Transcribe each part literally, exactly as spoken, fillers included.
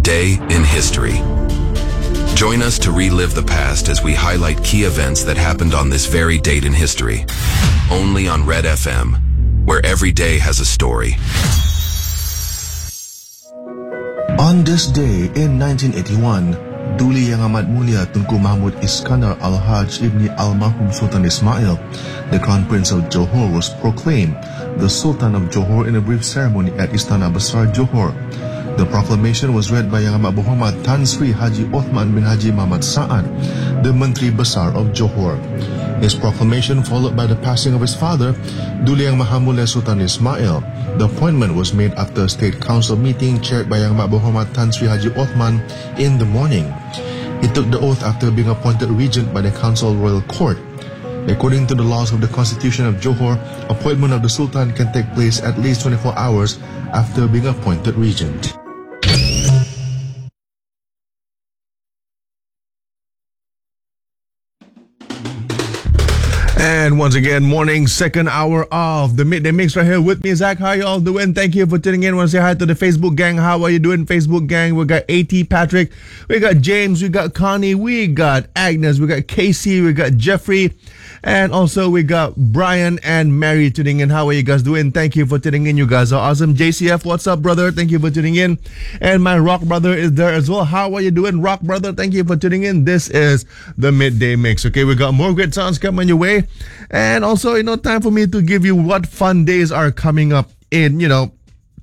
Day in History. Join us to relive the past as we highlight key events that happened on this very date in history. Only on Red F M, where every day has a story. On this day in nineteen eighty-one, Duli Yang Amat Mulia Tunku Mahmud Iskandar Al-Hajj Ibn Al-Mahum Sultan Ismail, the Crown Prince of Johor, was proclaimed the Sultan of Johor in a brief ceremony at Istana Besar Johor. The proclamation was read by Yang Amat Muhammad Tan Sri Haji Othman bin Haji Muhammad Sa'ad, the Menteri Besar of Johor. His proclamation followed by the passing of his father, Duli Yang Maha Mulia Sultan Ismail. The appointment was made after a state council meeting chaired by Yang Amat Muhammad Tan Sri Haji Othman in the morning. He took the oath after being appointed regent by the Council Royal Court. According to the laws of the Constitution of Johor, appointment of the Sultan can take place at least twenty-four hours after being appointed regent. And once again, morning, second hour of the Midday Mix right here with me, Zach. How you all doing? Thank you for tuning in. Want to say hi to the Facebook gang. How are you doing, Facebook gang? We got AT Patrick, we got James, we got Connie, we got Agnes, we got Casey, we got Jeffrey, and also we got Brian and Mary tuning in. How are you guys doing? Thank you for tuning in. You guys are awesome. J C F, what's up, brother? Thank you for tuning in. And my Rock brother is there as well. How are you doing, Rock brother? Thank you for tuning in. This is the Midday Mix. Okay, we got more great sounds coming your way. And also, you know, time for me to give you what fun days are coming up in, you know,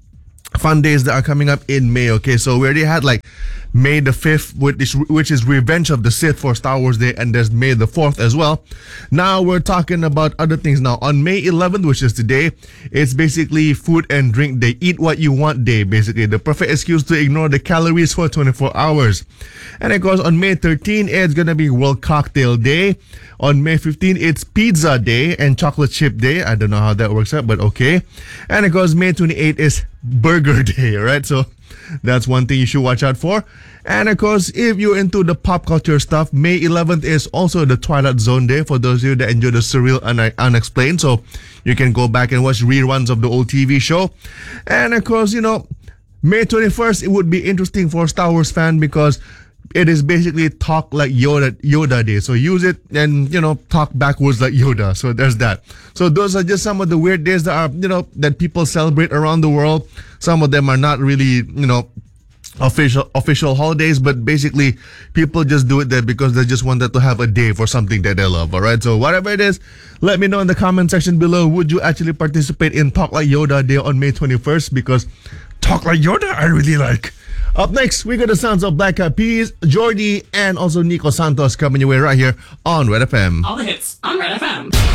fun days that are coming up in May. Okay, so we already had like May the fifth, which is, which is Revenge of the Sith for Star Wars Day, and there's May the fourth as well. Now we're talking about other things now. On May eleventh, which is today, it's basically Food and Drink Day. Eat what you want day, basically. The perfect excuse to ignore the calories for twenty-four hours. And of course, on May thirteenth, it's going to be World Cocktail Day. On May fifteenth, it's Pizza Day and Chocolate Chip Day. I don't know how that works out, but okay. And of course, May twenty-eighth is Burger Day, right? So that's one thing you should watch out for. And of course, if you're into the pop culture stuff, May eleventh is also the Twilight Zone Day for those of you that enjoy the surreal and unexplained. So you can go back and watch reruns of the old T V show. And of course, you know, May twenty-first, it would be interesting for a Star Wars fan because it is basically talk like Yoda Yoda Day. So use it and, you know, talk backwards like Yoda. So there's that. So those are just some of the weird days that are, you know, that people celebrate around the world. Some of them are not really, you know, official official holidays, but basically people just do it there because they just wanted to have a day for something that they love. All right, so whatever it is, let me know in the comment section below. Would you actually participate in Talk Like Yoda Day on May twenty-first? Because Talk Like Yoda I really like. Up next, we got the sounds of Black Eyed Peas, Jordy, and also Nico Santos coming your way right here on Red F M. All the hits on Red F M.